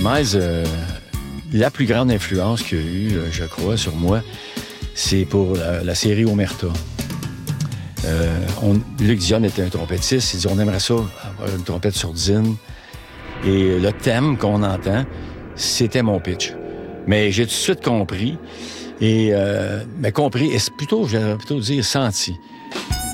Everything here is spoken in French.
Miles, la plus grande influence qu'il y a eu, je crois, sur moi, c'est pour la série Omerta. Luc Dion était un trompettiste. Il dit, on aimerait ça, avoir une trompette sourdine. Et le thème qu'on entend, c'était mon pitch. Mais j'ai tout de suite compris. Et compris, et c'est plutôt, j'allais plutôt dire senti.